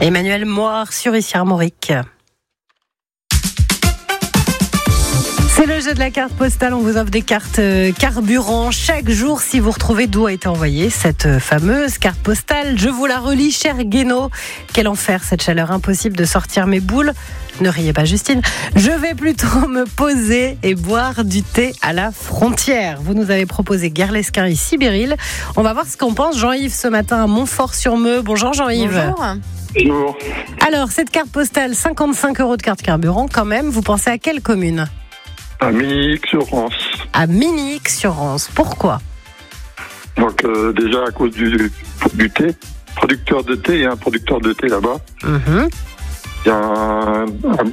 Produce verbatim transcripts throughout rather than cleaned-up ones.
Emmanuel Moire sur Issy-Armorique. C'est le jeu de la carte postale, on vous offre des cartes carburant chaque jour si vous retrouvez d'où a été envoyée cette fameuse carte postale. Je vous la relis, cher Guénaud. Quel enfer, cette chaleur, impossible de sortir mes boules. Ne riez pas, Justine. Je vais plutôt me poser et boire du thé à la frontière. Vous nous avez proposé Guerlesquin et Sibéril. On va voir ce qu'en pense Jean-Yves ce matin à Montfort-sur-Meux. Bonjour Jean-Yves. Bonjour. Bonjour. Alors, cette carte postale, cinquante-cinq euros de carte carburant quand même. Vous pensez à quelle commune ? À Minihic-sur-Rance. À Minihic-sur-Rance. Pourquoi ? Donc euh, déjà à cause du, du thé, producteur de thé, il y a un producteur de thé là-bas. Mmh. Il y a un, un,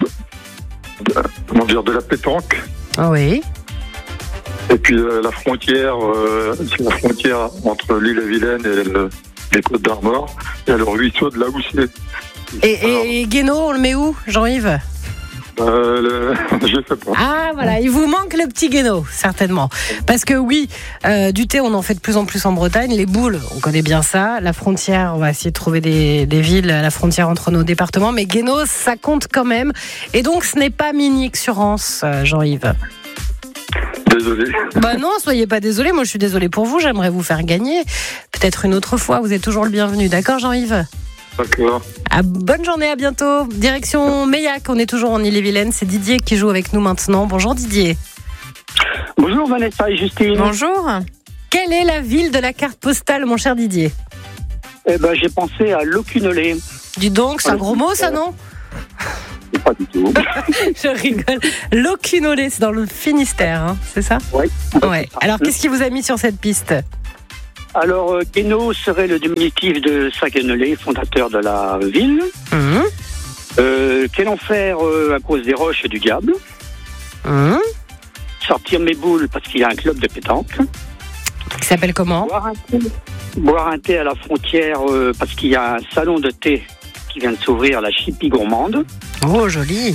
un, comment dire, de la pétanque. Oui. Et puis euh, la frontière, euh, c'est la frontière entre l'île-et-Vilaine et le, les Côtes d'Armor. Il y a le ruisseau de la Houssée. Et, et, et Guénaud, on le met où, Jean-Yves ? Euh, le... Je sais pas. Ah voilà, il vous manque le petit Guénaud, certainement. Parce que oui, euh, du thé, on en fait de plus en plus en Bretagne. Les boules, on connaît bien ça. La frontière, on va essayer de trouver des, des villes à la frontière entre nos départements. Mais Guénaud, ça compte quand même. Et donc, ce n'est pas Minihic-sur-Rance, Jean-Yves. Désolé. Bah non, soyez pas désolé. Moi, je suis désolée pour vous. J'aimerais vous faire gagner. Peut-être une autre fois. Vous êtes toujours le bienvenu. D'accord, Jean-Yves ? D'accord. Ah, bonne journée, à bientôt. Direction Meillac, on est toujours en Ille-et-Vilaine. C'est Didier qui joue avec nous maintenant. Bonjour Didier. Bonjour Vanessa et Justine. Bonjour. Quelle est la ville de la carte postale, mon cher Didier ? Eh ben, j'ai pensé à Locunolé. Dis donc, c'est un gros mot ça, non ? Pas du tout. Je rigole. Locunolé, c'est dans le Finistère, hein, c'est ça ? Oui. Ouais. Alors, qu'est-ce qui vous a mis sur cette piste ? Alors, euh, Guénaud serait le diminutif de Saguenolé, fondateur de la ville. Mmh. Euh, quel enfer euh, à cause des roches et du diable. Mmh. Sortir mes boules parce qu'il y a un club de pétanque. Qui s'appelle comment ? Boire un thé, boire un thé à la frontière euh, parce qu'il y a un salon de thé qui vient de s'ouvrir, la Chipie Gourmande. Oh, joli.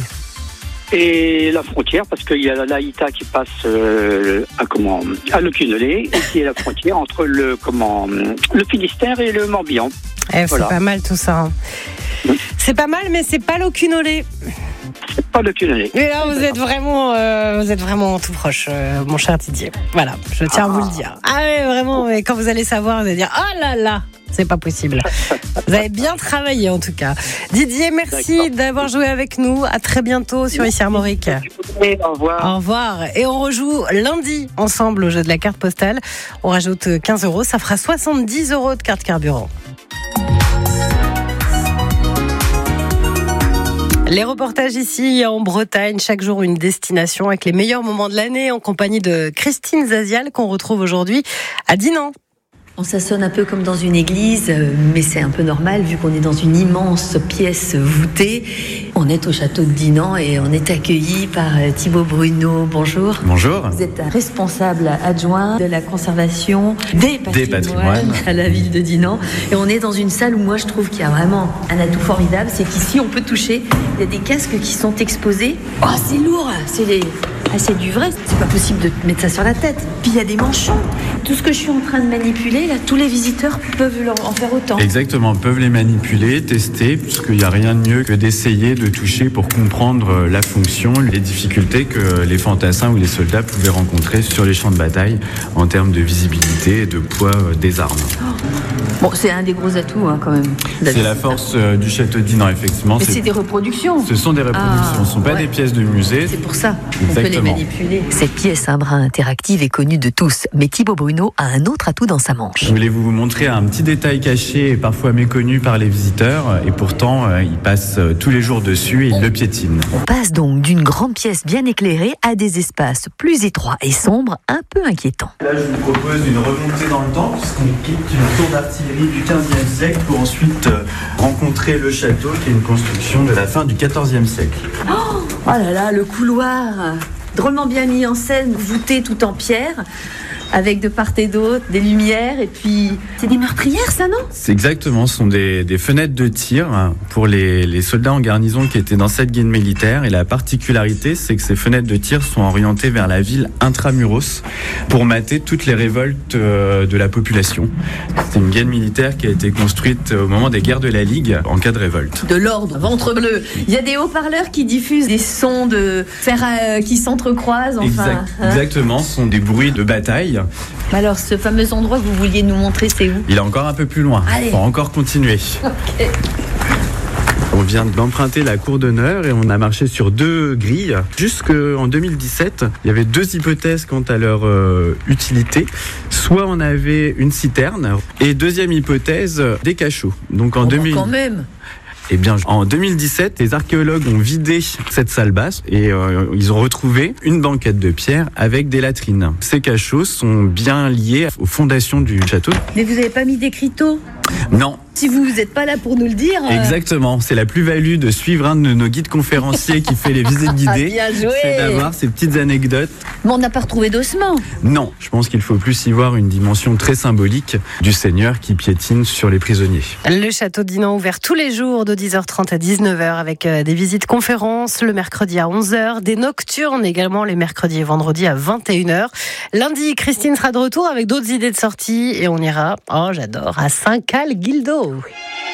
Et la frontière, parce qu'il y a la Laïta qui passe euh, à, comment, à Locunolé, et qui est la frontière entre le, comment, le Finistère et le Morbihan. Eh, Voilà. C'est pas mal tout ça. Hein. Oui. C'est pas mal, mais c'est pas Locunolé. C'est pas Locunolé. Mais là, vous êtes vraiment, euh, vous êtes vraiment tout proche, euh, mon cher Didier. Voilà, je tiens à vous le dire. Ah oui, vraiment, mais quand vous allez savoir, vous allez dire, oh là là, c'est pas possible. Vous avez bien travaillé en tout cas. Didier, merci D'accord. d'avoir joué avec nous. À très bientôt sur Issy-Armorique. Au revoir. Au revoir. Et on rejoue lundi ensemble au jeu de la carte postale. On rajoute quinze euros, ça fera soixante-dix euros de carte carburant. Les reportages ici en Bretagne, chaque jour une destination avec les meilleurs moments de l'année en compagnie de Christine Zazial qu'on retrouve aujourd'hui à Dinan. On s'assonne un peu comme dans une église, mais c'est un peu normal vu qu'on est dans une immense pièce voûtée. On est au château de Dinan et on est accueilli par Thibaut Bruno. Bonjour. Bonjour. Vous êtes responsable adjoint de la conservation des patrimoines, des patrimoines à la ville de Dinan. Et on est dans une salle où moi je trouve qu'il y a vraiment un atout formidable, c'est qu'ici on peut toucher. Il y a des casques qui sont exposés. Oh, c'est lourd, c'est des... Ah, c'est du vrai, c'est pas possible de mettre ça sur la tête. Puis il y a des manchons. Tout ce que je suis en train de manipuler, là, tous les visiteurs peuvent en faire autant. Exactement, peuvent les manipuler, tester, puisqu'il n'y a rien de mieux que d'essayer de toucher pour comprendre la fonction, les difficultés que les fantassins ou les soldats pouvaient rencontrer sur les champs de bataille en termes de visibilité et de poids des armes. Oh. Bon, c'est un des gros atouts hein, quand même. C'est la force euh, du château de Dinan, effectivement. Mais c'est, c'est des reproductions. Ce sont des reproductions, ah, ce ne sont pas ouais. des pièces de musée. C'est pour ça qu'on peut les manipuler. Cette pièce un brin interactive est connue de tous, mais Thibaut Bruno a un autre atout dans sa manche. Je voulais vous montrer un petit détail caché et parfois méconnu par les visiteurs, et pourtant euh, ils passent euh, tous les jours dessus et ils le piétinent. On passe donc d'une grande pièce bien éclairée à des espaces plus étroits et sombres, un peu inquiétants. Là je vous propose une remontée dans le temps, puisqu'on quitte une tour d'artillerie du quinzième siècle pour ensuite euh, rencontrer le château, qui est une construction de la fin du quatorzième siècle. Oh, oh là là, le couloir drôlement bien mis en scène, voûté tout en pierre. avec de part et d'autre des lumières. Et puis, c'est des meurtrières, ça, non? C'est exactement, ce sont des, des fenêtres de tir pour les, les soldats en garnison qui étaient dans cette guilde militaire. Et la particularité, c'est que ces fenêtres de tir sont orientées vers la ville intramuros pour mater toutes les révoltes de la population. C'est une guilde militaire qui a été construite au moment des guerres de la Ligue en cas de révolte. De l'ordre, ventre bleu. Il y a des haut-parleurs qui diffusent des sons de fer euh, qui s'entrecroisent. Enfin, exact, hein. Exactement, ce sont des bruits de bataille. Alors, ce fameux endroit que vous vouliez nous montrer, c'est où? Il est encore un peu plus loin. Allez. Il faut encore continuer. Okay. On vient d'emprunter la cour d'honneur et on a marché sur deux grilles. Jusqu'en deux mille dix-sept, il y avait deux hypothèses quant à leur euh, utilité. Soit on avait une citerne et deuxième hypothèse, des cachots. Donc en oh, deux mille... quand même. Eh bien, en deux mille dix-sept, les archéologues ont vidé cette salle basse et euh, ils ont retrouvé une banquette de pierre avec des latrines. Ces cachots sont bien liés aux fondations du château. Mais vous n'avez pas mis d'écriteau? Non. Si vous n'êtes pas là pour nous le dire. Euh... Exactement, c'est la plus-value de suivre un de nos guides conférenciers qui fait les visites guidées. Ah, bien joué. C'est d'avoir ces petites anecdotes. Mais on n'a pas retrouvé d'ossements. Non, je pense qu'il faut plus y voir une dimension très symbolique du Seigneur qui piétine sur les prisonniers. Le château de Dinan ouvert tous les jours de dix heures trente à dix-neuf heures avec des visites conférences le mercredi à onze heures, des nocturnes également les mercredis et vendredis à vingt et une heures. Lundi, Christine sera de retour avec d'autres idées de sortie et on ira, oh j'adore, à Saint-Cal-Guildo.